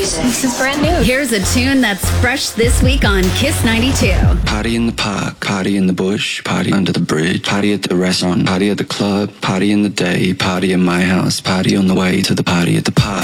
music. This is brand new. Here's a tune that's fresh this week on Kiss 92. Party in the park, party in the bush, party under the bridge, party at the restaurant, party at the club, party in the day, party in my house, party on the way to the party at the park.